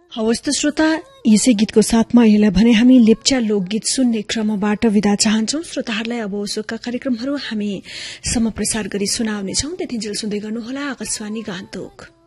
हवस् त श्रोता, यसै गीतको साथमा अहिलेलाई भने हामी लेप्चा लोकगीत सुन्ने क्रमबाट विदा चाहन्छौं। श्रोताहरूलाई अब ओसोका कार्यक्रमहरू हामी समप्रसार गरी सुनाउनेछौं। त्यतिन्जेल सुन्दै गर्नुहोला आकाशवाणी गान्तोक।